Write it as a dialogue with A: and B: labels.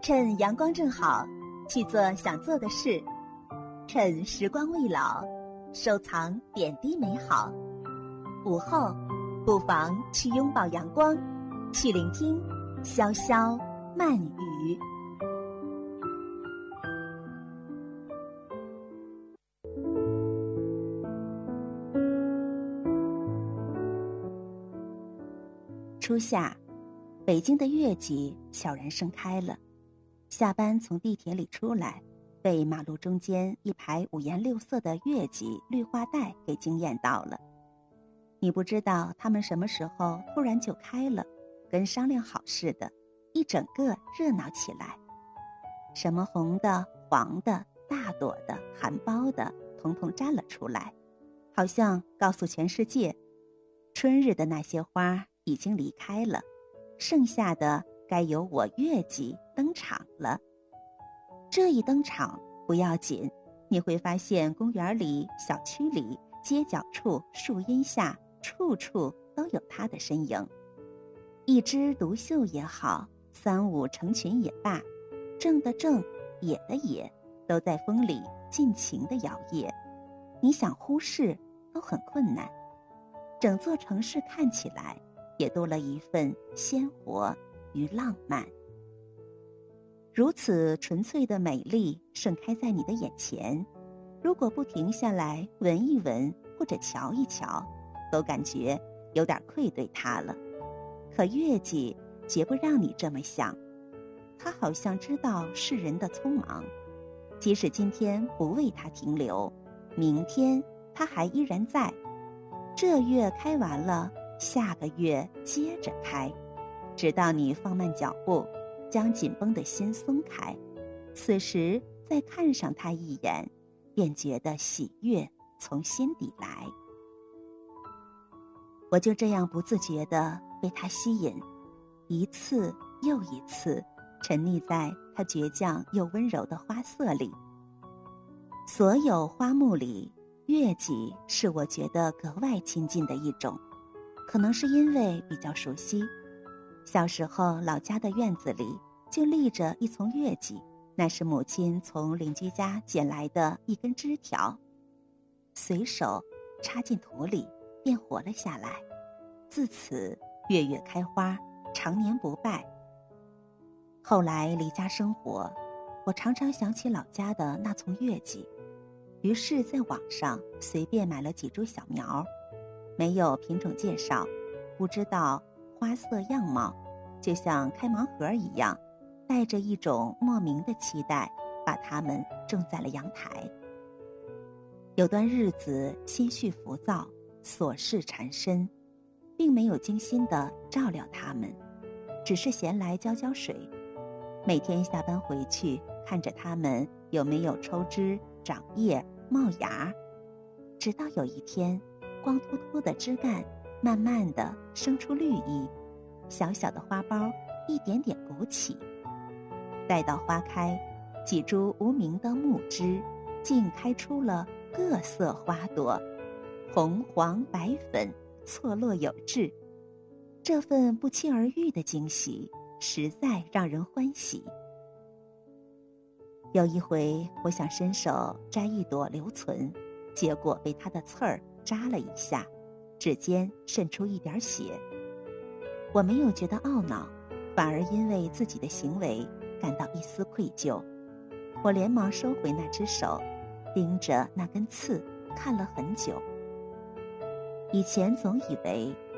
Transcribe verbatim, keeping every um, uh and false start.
A: 趁阳光正好，去做想做的事；趁时光未老，收藏点滴美好。午后，不妨去拥抱阳光，去聆听潇潇慢语。初夏，北京的月季悄然盛开了。下班从地铁里出来，被马路中间一排五颜六色的月季绿化带给惊艳到了。你不知道它们什么时候突然就开了，跟商量好似的，一整个热闹起来。什么红的、黄的、大朵的、含苞的，统统站了出来，好像告诉全世界，春日的那些花已经离开了，剩下的该由我月季登场了。这一登场不要紧，你会发现公园里、小区里、街角处、树荫下，处处都有它的身影。一枝独秀也好，三五成群也罢，正的正，野的野，都在风里尽情地摇曳。你想忽视都很困难。整座城市看起来也多了一份鲜活与浪漫。如此纯粹的美丽盛开在你的眼前，如果不停下来闻一闻或者瞧一瞧，都感觉有点愧对它了。可月季绝不让你这么想，它好像知道世人的匆忙，即使今天不为它停留，明天它还依然在。这月开完了，下个月接着开，直到你放慢脚步，将紧绷的心松开，此时再看上它一眼，便觉得喜悦从心底来。我就这样不自觉地被它吸引，一次又一次沉溺在它倔强又温柔的花色里。所有花木里，月季是我觉得格外亲近的一种，可能是因为比较熟悉。小时候老家的院子里就立着一丛月季，那是母亲从邻居家捡来的一根枝条，随手插进土里便活了下来，自此月月开花，常年不败。后来离家生活，我常常想起老家的那丛月季，于是在网上随便买了几株小苗，没有品种介绍，不知道花色样貌，就像开盲盒一样，带着一种莫名的期待，把它们种在了阳台。有段日子心绪浮躁，琐事缠身，并没有精心地照料它们，只是闲来浇浇水。每天下班回去，看着它们有没有抽枝、长叶、冒芽，直到有一天，光秃秃的枝干慢慢地生出绿意，小小的花苞一点点鼓起。待到花开，几株无名的木枝竟开出了各色花朵，红黄白粉错落有致。这份不期而遇的惊喜实在让人欢喜。有一回我想伸手摘一朵留存，结果被它的刺儿扎了一下，指尖渗出一点血。我没有觉得懊恼，反而因为自己的行为感到一丝愧疚。我连忙收回那只手，盯着那根刺看了很久。以前总以为